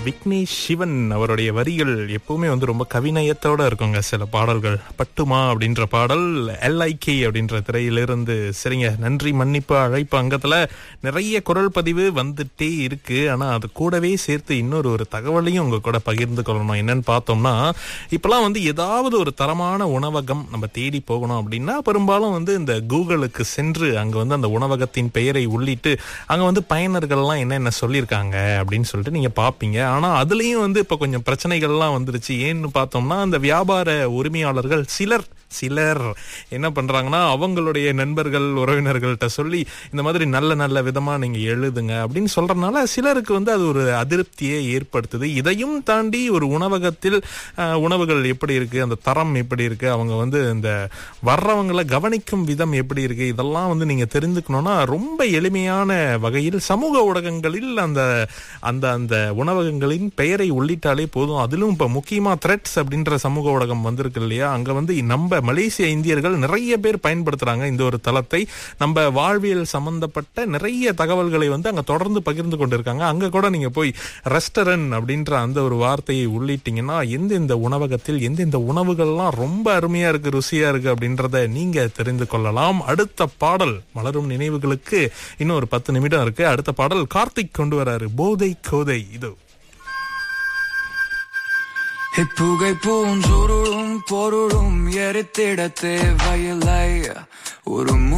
விக்னேஷ் சிவன் அவருடைய வரிகள் எப்பவுமே வந்து ரொம்ப கவிநயத்தோட இருக்குங்க. சில பாடல்கள் பட்டுமா அப்படின்ற பாடல் LIK அப்படின்ற திரையிலிருந்து. சரிங்க, நன்றி மன்னிப்பு அழைப்பு அங்கத்துல நிறைய குரல் பதிவு வந்துட்டே இருக்கு. ஆனா அது கூடவே சேர்த்து இன்னொரு தகவலையும் உங்க கூட பகிர்ந்து கொள்ளணும். என்னன்னு பார்த்தோம்னா, இப்பெல்லாம் வந்து ஏதாவது ஒரு தரமான உணவகம் நம்ம தேடி போகணும் அப்படின்னா பெரும்பாலும் வந்து இந்த கூகுளுக்கு சென்று அங்க வந்து அந்த உணவகத்தின் பெயரை உள்ளிட்டு அங்க வந்து பயனர்கள்லாம் என்னென்ன சொல்லியிருக்காங்க அப்படின்னு சொல்லிட்டு நீங்க பாப்பீங்க. ஆனா அதுலயும் வந்து இப்ப கொஞ்சம் பிரச்சனைகள்லாம் வந்துருச்சு. ஏன்னு பார்த்தோம்னா, அந்த வியாபார உரிமையாளர்கள் சிலர் என்ன பண்றாங்கன்னா, அவங்களுடைய நண்பர்கள் உறவினர்கள்ட்ட சொல்லி இந்த மாதிரி நல்ல நல்ல விதமா நீங்க எழுதுங்க அப்படின்னு சொல்றதுனால சிலருக்கு வந்து அது ஒரு அதிருப்தியை ஏற்படுத்துது. இதையும் தாண்டி ஒரு உணவகத்தில் உணவுகள் எப்படி இருக்கு, அந்த தரம் எப்படி இருக்கு, அவங்க வந்து இந்த வர்றவங்களை கவனிக்கும் விதம் எப்படி இருக்கு, இதெல்லாம் வந்து நீங்க தெரிந்துக்கணும்னா ரொம்ப எளிமையான வகையில் சமூக ஊடகங்களில் அந்த அந்த அந்த உணவகங்களின் பெயரை உள்ளிட்டாலே போதும். அதிலும் இப்ப முக்கியமா த்ரெட்ஸ் அப்படின்ற சமூக ஊடகம் வந்திருக்கு இல்லையா, அங்க வந்து நம்ம மலேசிய இந்தியர்கள் நிறைய பேர் பயன்படுத்துறாங்க இந்த ஒரு தளத்தை. நம்ம வாழ்வியல் சம்பந்தப்பட்ட நிறைய தகவல்களை வந்து அங்க தொடர்ந்து பகிர்ந்து கொண்டிருக்காங்க. அங்க கூட நீங்க போய் ரெஸ்டாரண்ட் அப்படின்ற அந்த ஒரு வார்த்தையை உள்ளிட்டீங்கன்னா எந்தெந்த உணவகத்தில் எந்தெந்த உணவுகள்லாம் ரொம்ப அருமையா இருக்கு, ருசியா இருக்கு அப்படின்றத நீங்க தெரிந்து கொள்ளலாம். அடுத்த பாடல் மலரும் நினைவுகளுக்கு இன்னும் ஒரு 10 நிமிடம் இருக்கு. அடுத்த பாடல் கார்த்திக் கொண்டு வராரு, போதை கோதை. இது புகை பூஞ்சுருளும் பொருளும் எரித்திட தேவையில்லை. ஒரு